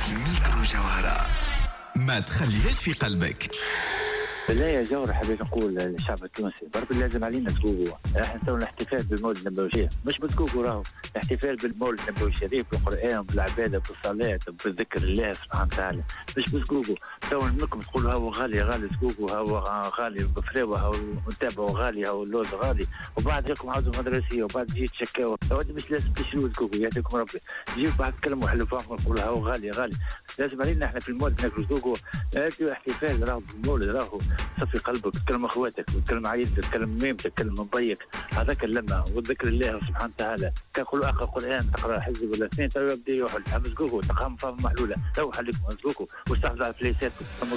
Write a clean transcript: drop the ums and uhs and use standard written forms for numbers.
ميكرو جوهرة، ما تخليهاش في قلبك. لا يا جوهر، حبيت نقول للشعب التونسي بربي لازم علينا تقوقوا. راح نسوي الاحتفال بالمولد النبوي، مش بتقوقوا، راهو الاحتفال بالمولد النبوي الشريف، بالقران، بالعباده، بالصلاه، بذكر الله سبحانه وتعالى، مش بتقوقوا. تو منكم تقولوا هاو غالي غالي تقوقوا، هاو غالي بفراوه، هاو نتابعوا غالي، هاو اللوز غالي، وبعد جاكم عاودوا مدرسيه، وبعد جيت تشكاو. مش لازم تشروا تقوقوا، يعطيكم ربي. جيو بعد تكلموا حلو فاهم، نقولوا هاو غالي غالي. لازم علينا احنا في المولد ناكلوا تقوقوا. هاتوا احتفال راهو بالمولد، راهو صفي قلبك، تكلم اخواتك، تكلم عائلتك، تكلم ميمتك، تكلم من ضيك، هذاك اللمه وذكر الله سبحانه وتعالى. تقول اخر قران، تقرا حزب ولا اثنين، تو يبدا يوحل. امسكوكو تقام فهم محلوله، تو حلكم امسكوكو واستحفظوا على فليساتكم.